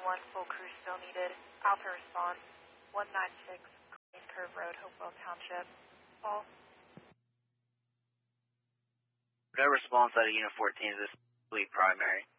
1, full crew still needed. Alpha response, 196 Green Curve Road, Hopewell Township. Paul? No response out of Unit 14. Is this lead primary?